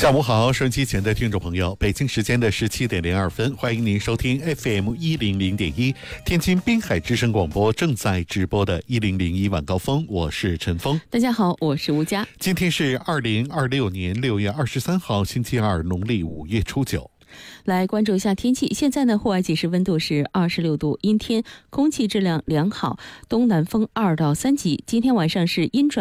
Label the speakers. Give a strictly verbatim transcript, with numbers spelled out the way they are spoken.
Speaker 1: 下午好，收音机前的听众朋友，北京时间的十七点零二分，欢迎您收听 F M 一零零点一，天津滨海之声广播正在直播的一零零一晚高峰，我是陈峰。
Speaker 2: 大家好，我是吴佳。
Speaker 1: 今天是二零二六年六月二十三号，星期二，农历五月初九。
Speaker 2: 来关注一下天气，现在呢，户外即时温度是二十六度，阴天，空气质量良好，东南风二到三级。今天晚上是阴转